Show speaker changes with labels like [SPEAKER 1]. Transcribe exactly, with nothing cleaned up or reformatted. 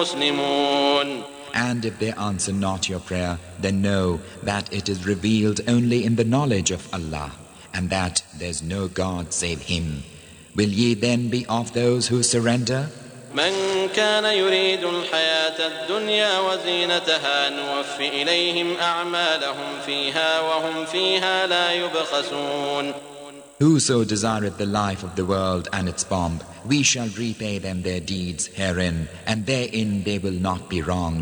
[SPEAKER 1] مسلمون.
[SPEAKER 2] And if they answer not your prayer, then know that it is revealed only in the knowledge of Allah, and that there's no God save Him. Will ye then be of those who surrender?
[SPEAKER 1] من كان يريد الحياة الدنيا وزينتها نوفي إليهم أعمالهم فيها وهم فيها لا يبخسون.
[SPEAKER 2] Whoso desireth the life of the world and its pomp, we shall repay them their deeds herein, and therein they will not be wronged.